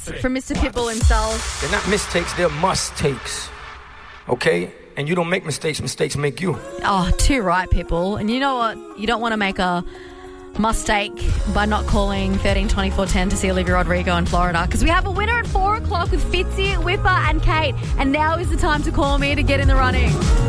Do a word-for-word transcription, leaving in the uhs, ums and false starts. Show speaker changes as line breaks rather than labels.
From Mister Pitbull himself.
They're not mistakes, they're must-takes. Okay? And you don't make mistakes, mistakes make you.
Oh, too right, Pitbull. And you know what? You don't want to make a mistake by not calling thirteen twenty-four ten to see Olivia Rodrigo in Florida, because we have a winner at four o'clock with Fitzy, Whipper and Kate. And now is the time to call me to get in the running.